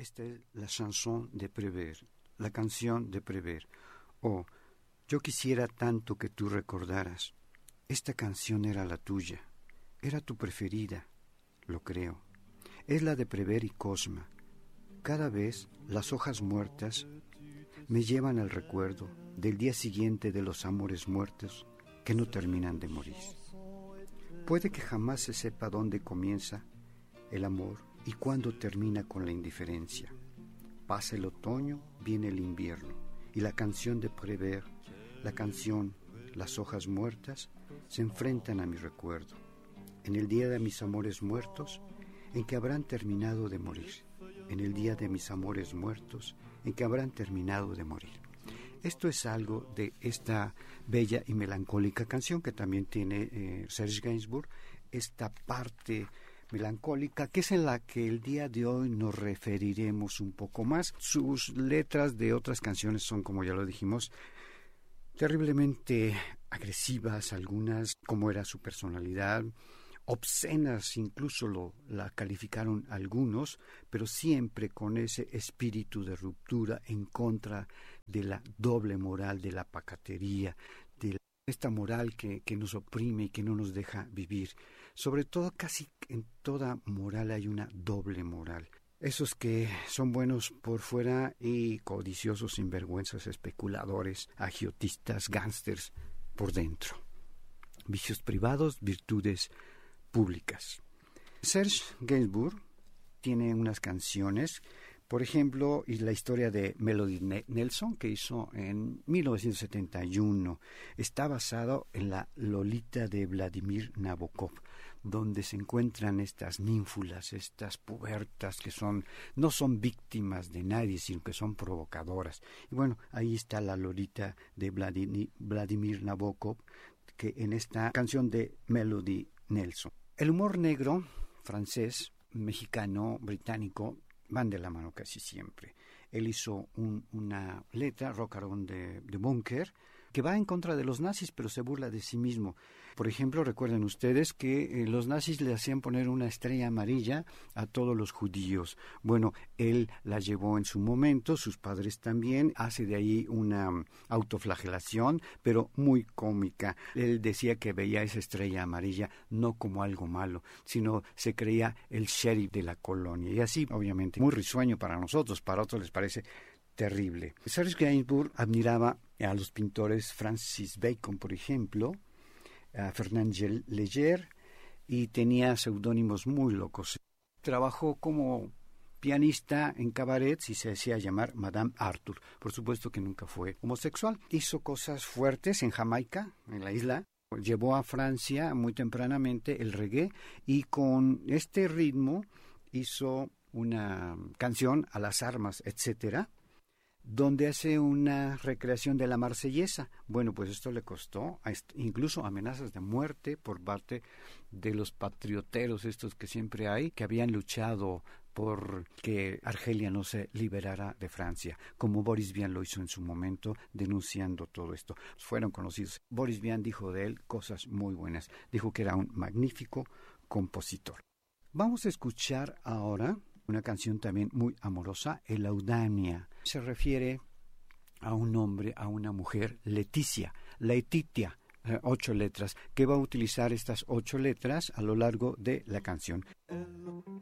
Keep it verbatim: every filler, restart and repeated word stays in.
Esta es la chanson de Prévert, la canción de Prévert. Oh, yo quisiera tanto que tú recordaras. Esta canción era la tuya, era tu preferida, lo creo. Es la de Prévert y Cosma. Cada vez las hojas muertas me llevan al recuerdo del día siguiente de los amores muertos que no terminan de morir. Puede que jamás se sepa dónde comienza el amor y cuándo termina con la indiferencia. Pasa el otoño, viene el invierno, y la canción de Prévert, la canción Las hojas muertas, se enfrentan a mi recuerdo, en el día de mis amores muertos, en que habrán terminado de morir, en el día de mis amores muertos, en que habrán terminado de morir. Esto es algo de esta bella y melancólica canción que también tiene eh, Serge Gainsbourg, esta parte melancólica, que es en la que el día de hoy nos referiremos un poco más. Sus letras de otras canciones son, como ya lo dijimos, terriblemente agresivas, algunas, como era su personalidad, obscenas, incluso lo, la calificaron algunos, pero siempre con ese espíritu de ruptura en contra de la doble moral, de la pacatería, de esta moral que, que nos oprime y que no nos deja vivir. Sobre todo, casi en toda moral hay una doble moral. Esos que son buenos por fuera y codiciosos, sinvergüenzas, especuladores, agiotistas, gángsters por dentro. Vicios privados, virtudes públicas. Serge Gainsbourg tiene unas canciones, por ejemplo, y la historia de Melody Nelson, que hizo en mil novecientos setenta y uno, está basado en la Lolita de Vladimir Nabokov, donde se encuentran estas ninfulas, estas pubertas que son no son víctimas de nadie, sino que son provocadoras. Y bueno, ahí está la Lolita de Vladimir, Vladimir Nabokov, que en esta canción de Melody Nelson. El humor negro, francés, mexicano, británico, van de la mano casi siempre. Él hizo un, una letra, Rocarón de, de Bunker, que va en contra de los nazis, pero se burla de sí mismo. Por ejemplo, recuerden ustedes que eh, los nazis le hacían poner una estrella amarilla a todos los judíos. Bueno, él la llevó en su momento, sus padres también, hace de ahí una um, autoflagelación, pero muy cómica. Él decía que veía esa estrella amarilla no como algo malo, sino se creía el sheriff de la colonia. Y así, obviamente, muy risueño para nosotros, para otros les parece terrible. Serge Gainsbourg admiraba a los pintores Francis Bacon, por ejemplo, a Fernand Léger, y tenía seudónimos muy locos. Trabajó como pianista en cabarets y se hacía llamar Madame Arthur. Por supuesto que nunca fue homosexual. Hizo cosas fuertes en Jamaica, en la isla. Llevó a Francia muy tempranamente el reggae y con este ritmo hizo una canción a las armas, etcétera, donde hace una recreación de la Marsellesa. Bueno, pues esto le costó incluso amenazas de muerte por parte de los patrioteros estos que siempre hay, que habían luchado por que Argelia no se liberara de Francia, como Boris Vian lo hizo en su momento, denunciando todo esto. Fueron conocidos. Boris Vian dijo de él cosas muy buenas. Dijo que era un magnífico compositor. Vamos a escuchar ahora una canción también muy amorosa, Eulaudania. Se refiere a un hombre, a una mujer, Leticia, Laetitia, eh, ocho letras, que va a utilizar estas ocho letras a lo largo de la canción.